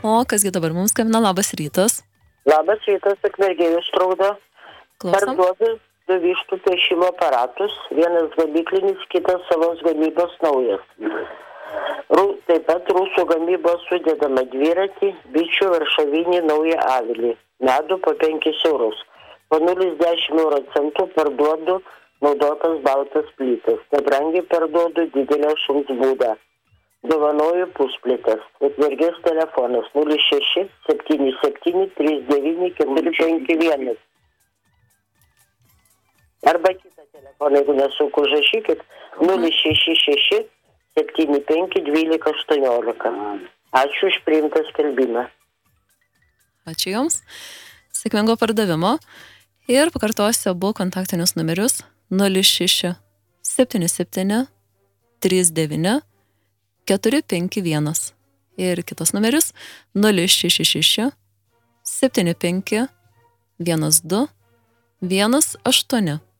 O kasgi dabar mums skambina, labas rytas. Labas rytas, Akmergėjus traudo. Klausom. Parduodu 2 vištų pešimo aparatus, vienas gamyklinis, kitas savos gamybos naujas. Taip pat rusų gamybos sudedama dviratį, bičių varšavinį naują avilį. Medų po 5 eurus. Po 0,10 euro centų parduodu naudotas baltas plytas. Nebrangiai parduodu didelę šuns būdą. Dovanoju pusplytas. Ukmergės telefonas 06 77 39 451. Arba kitą telefoną, jeigu nesunku, užrašykit 066 75 12 18. Ačiū už priimtą skelbimą. Ačiū Jums. Sėkmingo pardavimo. Ir pakartosiu abu kontaktinius numerius 06 77 39 451. Ir kitas numeris 066 75 12 18.